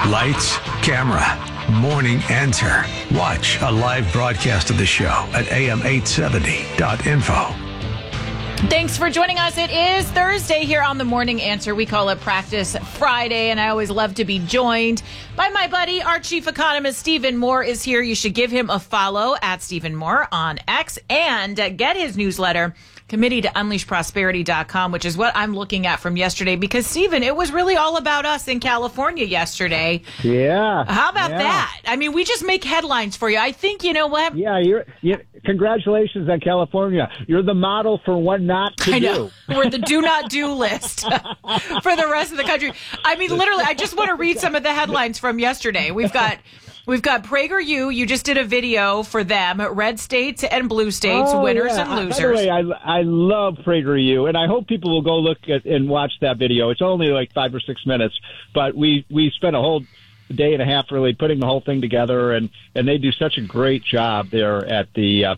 Lights, camera, morning answer. Watch a live broadcast of the show at am870.info. Thanks for joining us. It is Thursday here on the Morning Answer. We call it Practice Friday, and I always love to be joined by my buddy, our chief economist, Stephen Moore, is here. You should give him a follow at Stephen Moore on X and get his newsletter, Committee to UnleashProsperity.com, which is what I'm looking at from yesterday. Because, Stephen, it was really all about us in California yesterday. Yeah. How about that? I mean, we just make headlines for you. I think, you know what? Yeah, congratulations on California. You're the model for what not to do. We're the do not do list for the rest of the country. I mean, literally, I just want to read some of the headlines from yesterday. We've got PragerU. You just did a video for them. Red states and blue states, winners and losers. By the way, I love PragerU, and I hope people will go look at and watch that video. It's only like 5 or 6 minutes, but we spent a whole day and a half really putting the whole thing together, and they do such a great job there at the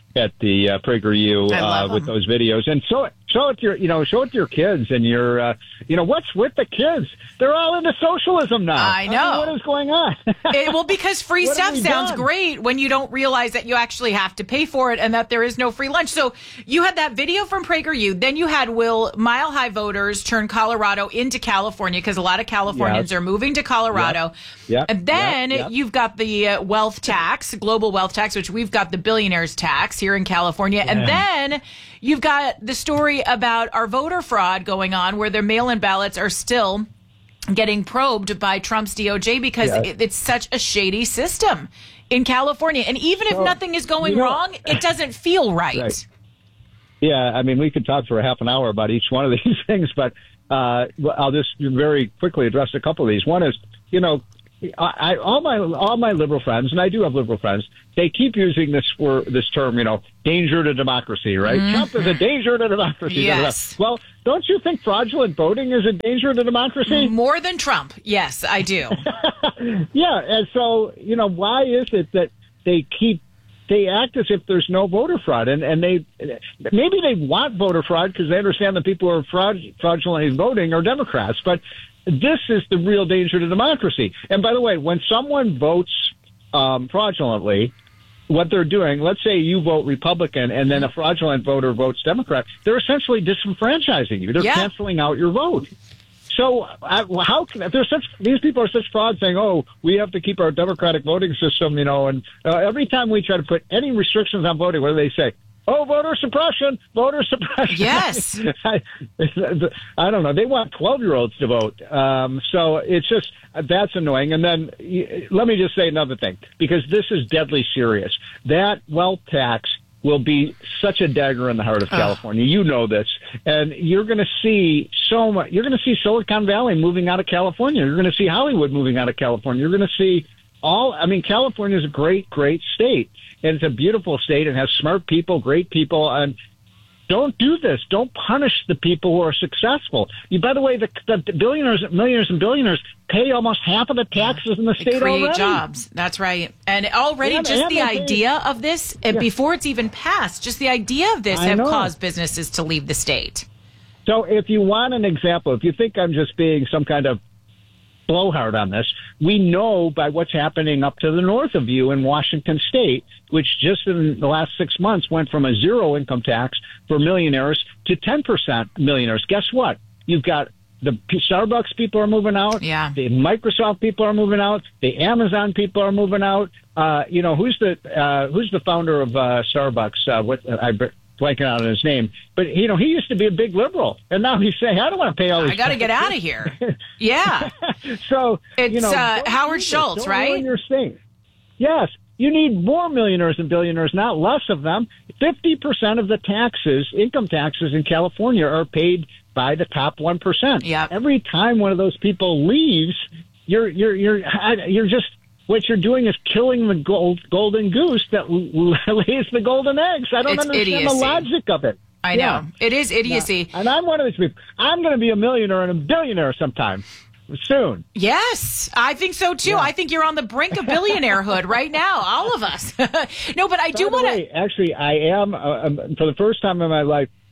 PragerU with those videos. And show it to your kids and your what's with the kids? They're all into socialism now. I know. What is going on? Because free stuff sounds great when you don't realize that you actually have to pay for it and that there is no free lunch. So you had that video from PragerU. Then you had will Mile High voters turn Colorado into California, because a lot of Californians are moving to Colorado. Yep. And then you've got the wealth tax, global wealth tax, which we've got the billionaires tax here in California. Yeah. And then you've got the story about our voter fraud going on, where their mail-in ballots are still getting probed by Trump's DOJ because it's such a shady system in California. And even if nothing is going wrong, it doesn't feel right. Yeah, I mean, we could talk for a half an hour about each one of these things, but I'll just very quickly address a couple of these. One is, all my liberal friends, and I do have liberal friends, they keep using this term, danger to democracy, right? Mm-hmm. Trump is a danger to democracy. Yes. Well, don't you think fraudulent voting is a danger to democracy? More than Trump. Yes, I do. Yeah, and so, why is it that they act as if there's no voter fraud, and maybe they want voter fraud because they understand that people who are fraudulently voting are Democrats, but this is the real danger to democracy. And by the way, when someone votes fraudulently, what they're doing, let's say you vote Republican and then a fraudulent voter votes Democrat, they're essentially disenfranchising you. They're canceling out your vote. So how can these people are such frauds saying, we have to keep our democratic voting system, and every time we try to put any restrictions on voting, what do they say? Voter suppression. Yes. I don't know. They want 12-year-olds to vote. So it's just, that's annoying. And then let me just say another thing, because this is deadly serious. That wealth tax will be such a dagger in the heart of California. You know this. And you're going to see so much. You're going to see Silicon Valley moving out of California. You're going to see Hollywood moving out of California. You're going to see California is a great, great state. And it's a beautiful state and has smart people, great people. And don't do this. Don't punish the people who are successful. By the way, the billionaires, millionaires, and billionaires pay almost half of the taxes in the state already. Create jobs. That's right. And already just the idea of this, before it's even passed, just the idea of this have caused businesses to leave the state. So if you want an example, if you think I'm just being some kind of blowhard on this, we know by what's happening up to the north of you in Washington State, which just in the last 6 months went from a zero income tax for millionaires to 10% millionaires. Guess what? You've got the Starbucks people are moving out. Yeah. The Microsoft people are moving out. The Amazon people are moving out. Who's the founder of Starbucks? Blanking out on his name, but he used to be a big liberal, and now he's saying, "I don't want to pay all this. I got to get out of here." Yeah. So it's Howard Schultz, right? Ruin your state. Yes, you need more millionaires and billionaires, not less of them. 50% of the income taxes in California, are paid by the top 1%. Yeah. Every time one of those people leaves, you're just. What you're doing is killing the golden goose that lays the golden eggs. I don't understand idiocy. The logic of it. I know. It is idiocy. And I'm one of these people. I'm going to be a millionaire and a billionaire sometime. Soon. Yes, I think so too. Yeah. I think you're on the brink of billionairehood right now, all of us. No, but I do want to. Actually, I am, for the first time in my life,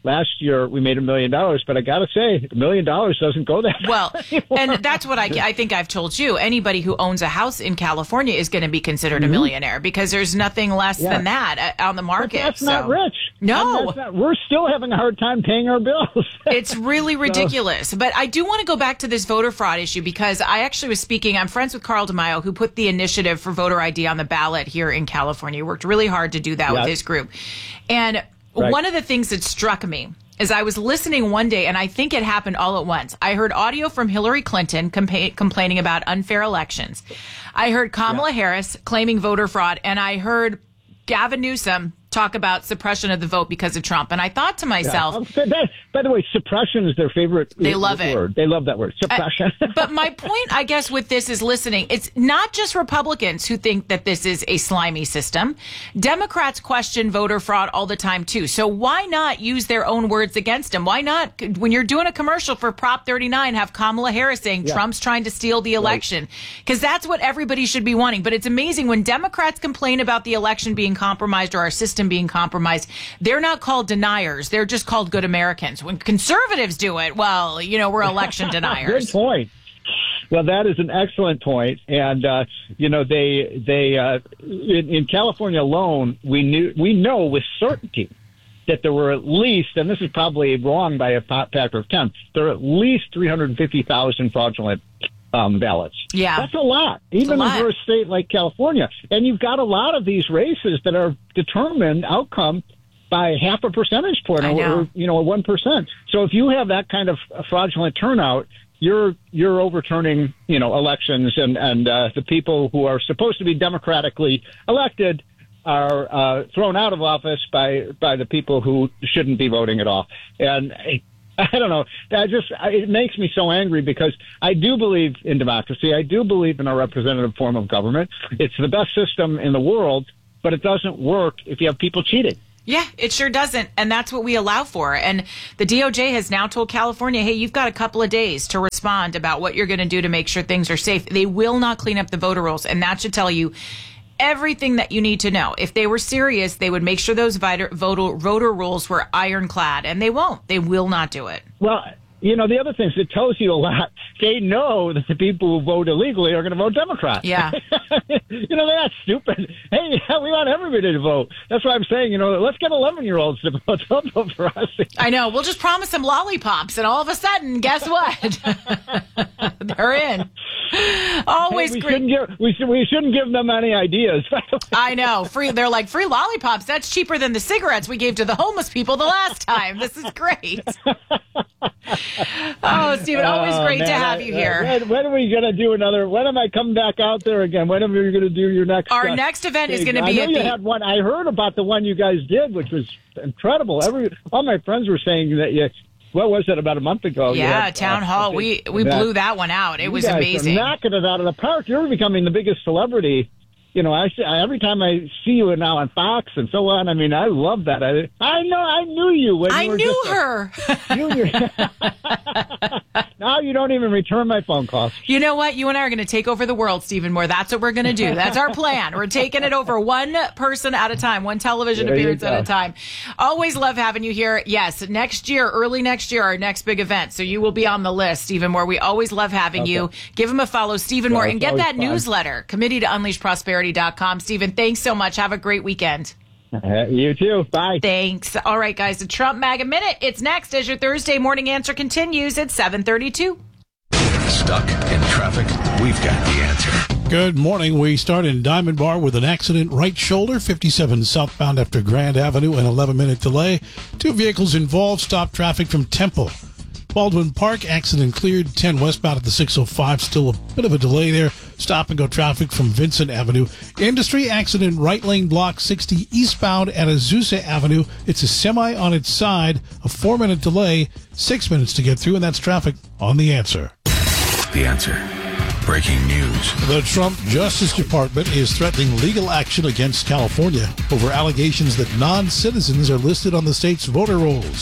last year we made $1 million, but I got to say, $1 million doesn't go that well. anymore. And that's what I think I've told you. Anybody who owns a house in California is going to be considered a millionaire because there's nothing less than that on the market. But that's not rich. No. We're still having a hard time paying our bills. It's really ridiculous. But I do want to go back to this voter fraud issue because I actually was speaking. I'm friends with Carl DeMaio, who put the initiative for voter ID on the ballot here in California. He worked really hard to do that with his group. And one of the things that struck me is I was listening one day, and I think it happened all at once. I heard audio from Hillary Clinton complaining about unfair elections. I heard Kamala Harris claiming voter fraud, and I heard Gavin Newsom talk about suppression of the vote because of Trump. And I thought to myself... By the way, suppression is their favorite They love word. it. They love that word, suppression. But my point, I guess, with this is listening. It's not just Republicans who think that this is a slimy system. Democrats question voter fraud all the time, too. So why not use their own words against them? Why not, when you're doing a commercial for Prop 39, have Kamala Harris saying Trump's trying to steal the election? Because that's what everybody should be wanting. But it's amazing when Democrats complain about the election being compromised or our system being compromised, they're not called deniers. They're just called good Americans. When conservatives do it, well, we're election deniers. Good point. Well, that is an excellent point. And, in California alone, we know with certainty that there were at least, and this is probably wrong by a factor of 10, there are at least 350,000 fraudulent ballots. Yeah. That's a lot, even for a state like California. And you've got a lot of these races that are determined outcome by half a percentage point or 1%. So if you have that kind of fraudulent turnout, you're overturning, elections and the people who are supposed to be democratically elected are thrown out of office by the people who shouldn't be voting at all. And I don't know. It makes me so angry because I do believe in democracy. I do believe in a representative form of government. It's the best system in the world, but it doesn't work if you have people cheating. Yeah, it sure doesn't. And that's what we allow for. And the DOJ has now told California, hey, you've got a couple of days to respond about what you're going to do to make sure things are safe. They will not clean up the voter rolls. And that should tell you everything that you need to know. If they were serious, they would make sure those voter rules were ironclad. And they won't. They will not do it. Well, the other thing is it tells you a lot. They know that the people who vote illegally are going to vote Democrat. Yeah. They're not stupid. Hey, we want everybody to vote. That's why I'm saying, let's get 11-year-olds to vote. Don't vote for us. I know. We'll just promise them lollipops, and all of a sudden, guess what? They're in. Always great. We shouldn't give them any ideas. I know. They're like, free lollipops. That's cheaper than the cigarettes we gave to the homeless people the last time. This is great. Oh, Stephen, always great to have you here. When are we going to do another? When am I coming back out there again? When are we going to do your next? Our next event is going to be. I know you had one. I heard about the one you guys did, which was incredible. All my friends were saying that you. What was it, about a month ago? Yeah, Town Hall. We blew that one out. It was amazing. You're knocking it out of the park. You're becoming the biggest celebrity. Every time I see you now on Fox and so on, I mean, I love that. I knew you when you were knew her. Junior. Now you don't even return my phone calls. You know what? You and I are going to take over the world, Stephen Moore. That's what we're going to do. That's our plan. We're taking it over one person at a time, one television appearance at a time. Always love having you here. Yes, early next year, our next big event. So you will be on the list, Stephen Moore. We always love having you. Give him a follow, Stephen Moore, and get that newsletter, Committee to Unleash Prosperity. Stephen, thanks so much. Have a great weekend. You too. Bye. Thanks. All right, guys. The Trump MAGA Minute. It's next as your Thursday morning answer continues at 7:32. Stuck in traffic? We've got the answer. Good morning. We start in Diamond Bar with an accident right shoulder, 57 southbound after Grand Avenue, an 11-minute delay. 2 vehicles involved. Stop traffic from Temple. Baldwin Park, accident cleared. 10 westbound at the 605. Still a bit of a delay there. Stop and go traffic from Vincent Avenue. Industry accident, right lane block 60 eastbound at Azusa Avenue. It's a semi on its side. A 4-minute delay, 6 minutes to get through, and that's traffic on The Answer. The Answer. Breaking news. The Trump Justice Department is threatening legal action against California over allegations that non-citizens are listed on the state's voter rolls.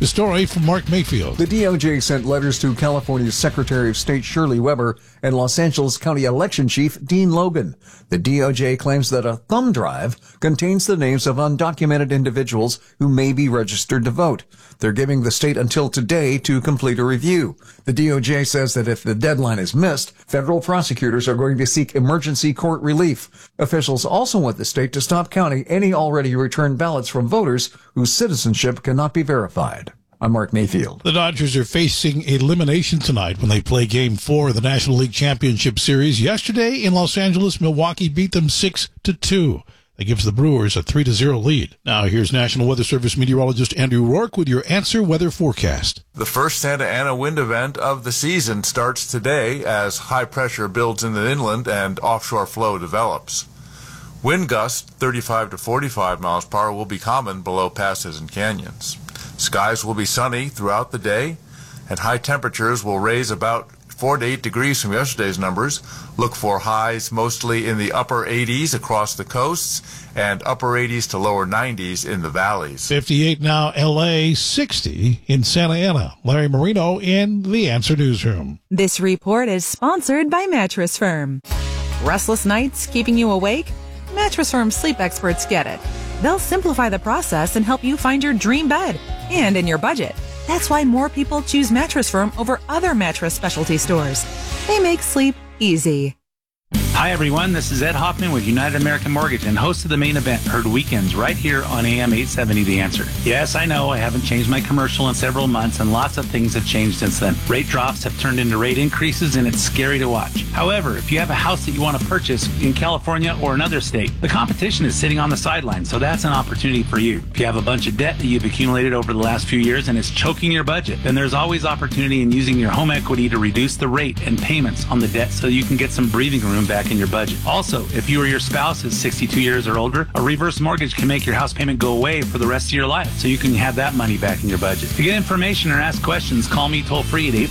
The story from Mark Mayfield. The DOJ sent letters to California's Secretary of State Shirley Weber and Los Angeles County Election Chief Dean Logan. The DOJ claims that a thumb drive contains the names of undocumented individuals who may be registered to vote. They're giving the state until today to complete a review. The DOJ says that if the deadline is missed, federal prosecutors are going to seek emergency court relief. Officials also want the state to stop counting any already returned ballots from voters whose citizenship cannot be verified. I'm Mark Mayfield. The Dodgers are facing elimination tonight when they play Game 4 of the National League Championship Series. Yesterday in Los Angeles, Milwaukee beat them 6-2. That gives the Brewers a 3-0 lead. Now here's National Weather Service meteorologist Andrew Rourke with your Answer Weather forecast. The first Santa Ana wind event of the season starts today as high pressure builds in the inland and offshore flow develops. Wind gusts 35 to 45 miles per hour will be common below passes and canyons. Skies will be sunny throughout the day, and high temperatures will raise about 4 to 8 degrees from yesterday's numbers. Look for highs mostly in the upper 80s across the coasts and upper 80s to lower 90s in the valleys. 58 now, L.A., 60 in Santa Ana. Larry Marino in the Answer Newsroom. This report is sponsored by Mattress Firm. Restless nights keeping you awake? Mattress Firm sleep experts get it. They'll simplify the process and help you find your dream bed and in your budget. That's why more people choose Mattress Firm over other mattress specialty stores. They make sleep easy. Hi, everyone. This is Ed Hoffman with United American Mortgage and host of the main event, heard weekends right here on AM 870 The Answer. Yes, I know I haven't changed my commercial in several months, and lots of things have changed since then. Rate drops have turned into rate increases, and it's scary to watch. However, if you have a house that you want to purchase in California or another state, the competition is sitting on the sidelines, so that's an opportunity for you. If you have a bunch of debt that you've accumulated over the last few years and it's choking your budget, then there's always opportunity in using your home equity to reduce the rate and payments on the debt so you can get some breathing room back in your budget. Also, if you or your spouse is 62 years or older, a reverse mortgage can make your house payment go away for the rest of your life, so you can have that money back in your budget. To get information or ask questions, call me toll free at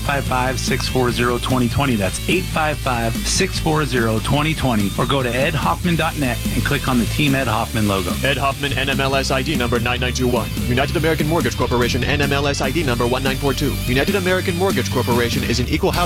855-640-2020. That's 855-640-2020, or go to edhoffman.net and click on the Team Ed Hoffman logo. Ed Hoffman, NMLS ID number 9921. United American Mortgage Corporation, NMLS ID number 1942. United American Mortgage Corporation is an equal housing